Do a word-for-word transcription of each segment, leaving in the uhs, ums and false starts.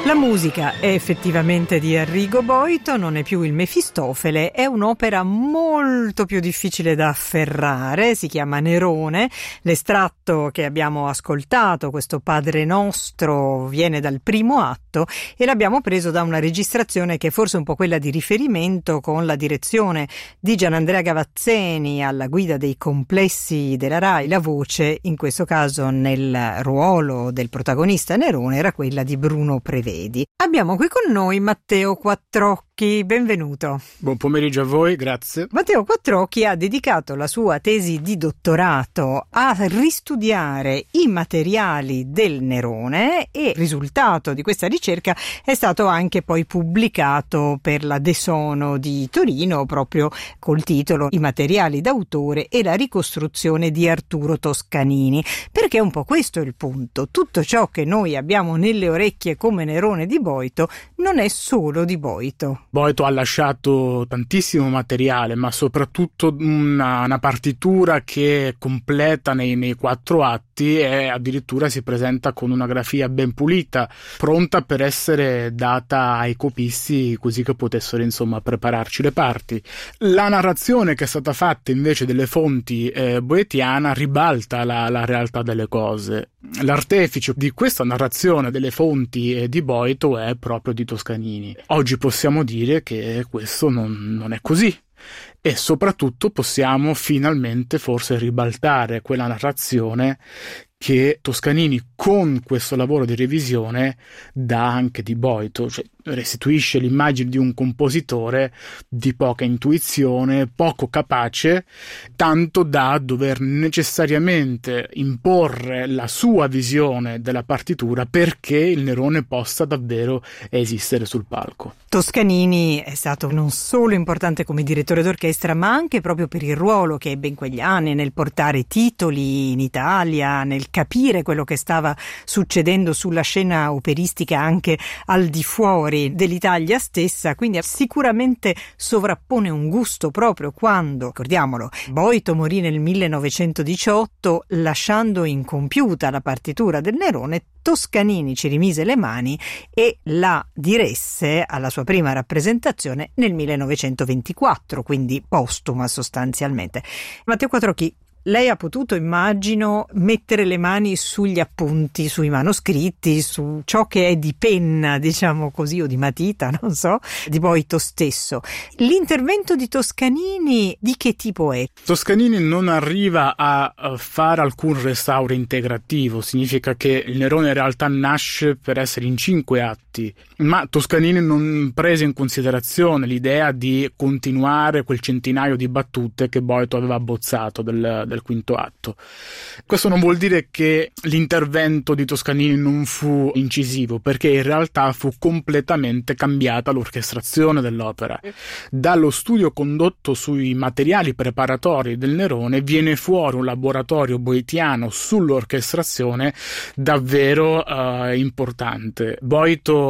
La musica è effettivamente di Arrigo Boito, non è più il Mefistofele, è un'opera molto più difficile da afferrare, si chiama Nerone. L'estratto che abbiamo ascoltato, questo Padre Nostro, viene dal primo atto e l'abbiamo preso da una registrazione che è forse un po' quella di riferimento, con la direzione di Gianandrea Gavazzeni alla guida dei complessi della Rai. La voce, in questo caso nel ruolo del protagonista Nerone, era quella di Bruno Prevedi. Abbiamo qui con noi Matteo Quattrocchi, benvenuto. Buon pomeriggio a voi, grazie. Matteo Quattrocchi ha dedicato la sua tesi di dottorato a ristudiare i materiali del Nerone e il risultato di questa ricerca è stato anche poi pubblicato per la De Sono di Torino, proprio col titolo I materiali d'autore e la ricostruzione di Arturo Toscanini, perché un po' questo è il punto: tutto ciò che noi abbiamo nelle orecchie come Nerone di Boito non è solo di Boito. Boito ha lasciato tantissimo materiale, ma soprattutto una, una partitura che è completa nei, nei quattro atti e addirittura si presenta con una grafia ben pulita, pronta per essere data ai copisti così che potessero insomma prepararci le parti. La narrazione che è stata fatta invece delle fonti eh, boetiana ribalta la, la realtà delle cose. L'artefice di questa narrazione delle fonti eh, di Boito è proprio di Toscanini. Oggi possiamo dire che questo non, non è così e soprattutto possiamo finalmente forse ribaltare quella narrazione che Toscanini con questo lavoro di revisione dà anche di Boito, cioè restituisce l'immagine di un compositore di poca intuizione, poco capace, tanto da dover necessariamente imporre la sua visione della partitura perché il Nerone possa davvero esistere sul palco. Toscanini è stato non solo importante come direttore d'orchestra, ma anche proprio per il ruolo che ebbe in quegli anni nel portare titoli in Italia, nel capire quello che stava succedendo sulla scena operistica anche al di fuori dell'Italia stessa, quindi sicuramente sovrappone un gusto proprio quando, ricordiamolo, Boito morì nel millenovecentodiciotto lasciando incompiuta la partitura del Nerone. Toscanini ci rimise le mani e la diresse alla sua prima rappresentazione nel millenovecentoventiquattro, quindi postuma sostanzialmente. Matteo Quattrocchi, lei ha potuto, immagino, mettere le mani sugli appunti, sui manoscritti, su ciò che è di penna, diciamo così, o di matita, non so, di Boito stesso. L'intervento di Toscanini di che tipo è? Toscanini non arriva a fare alcun restauro integrativo, significa che il Nerone in realtà nasce per essere in cinque atti, ma Toscanini non prese in considerazione l'idea di continuare quel centinaio di battute che Boito aveva abbozzato del, del quinto atto. Questo non vuol dire che l'intervento di Toscanini non fu incisivo, perché in realtà fu completamente cambiata l'orchestrazione dell'opera. Dallo studio condotto sui materiali preparatori del Nerone viene fuori un laboratorio boitiano sull'orchestrazione davvero uh, importante. Boito,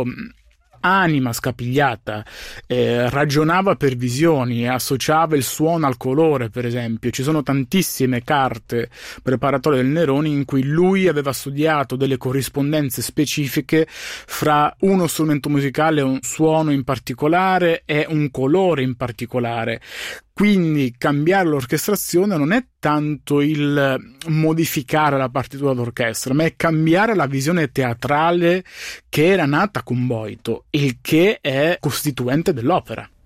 anima scapigliata, eh, ragionava per visioni, associava il suono al colore, per esempio. Ci sono tantissime carte preparatorie del Nerone in cui lui aveva studiato delle corrispondenze specifiche fra uno strumento musicale, un suono in particolare e un colore in particolare. Quindi cambiare l'orchestrazione non è tanto il modificare la partitura d'orchestra, ma è cambiare la visione teatrale che era nata con Boito, il che è costituente dell'opera.